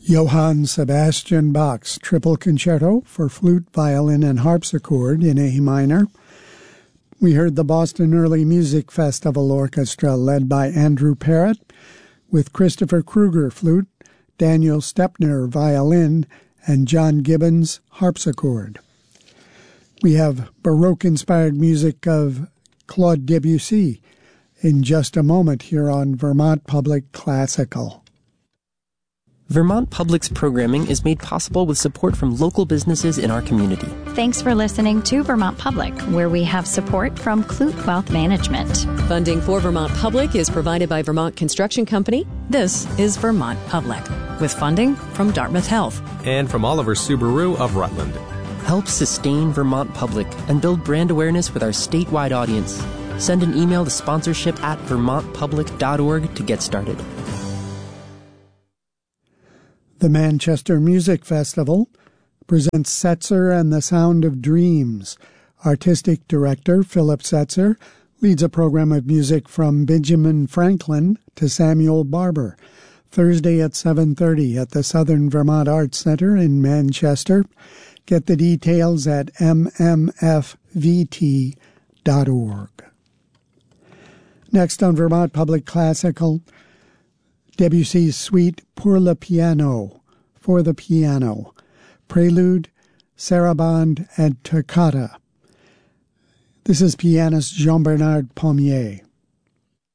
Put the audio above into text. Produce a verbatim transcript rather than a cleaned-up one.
Johann Sebastian Bach's Triple Concerto for flute, violin, and harpsichord in A minor. We heard the Boston Early Music Festival Orchestra led by Andrew Parrott with Christopher Kruger flute, Daniel Stepner violin, and John Gibbons harpsichord. We have Baroque-inspired music of Claude Debussy in just a moment here on Vermont Public Classical. Vermont Public's programming is made possible with support from local businesses in our community. Thanks for listening to Vermont Public, where we have support from Clute Wealth Management. Funding for Vermont Public is provided by Vermont Construction Company. This is Vermont Public, with funding from Dartmouth Health. And from Oliver Subaru of Rutland. Help sustain Vermont Public and build brand awareness with our statewide audience. Send an email to sponsorship at vermont public dot org to get started. The Manchester Music Festival presents Setzer and the Sound of Dreams. Artistic director Philip Setzer leads a program of music from Benjamin Franklin to Samuel Barber. Thursday at seven thirty at the Southern Vermont Arts Center in Manchester. Get the details at m m f v t dot org. Next on Vermont Public Classical, Debussy's suite Pour le Piano, for the piano, prelude, sarabande, and toccata. This is pianist Jean-Bernard Pommier.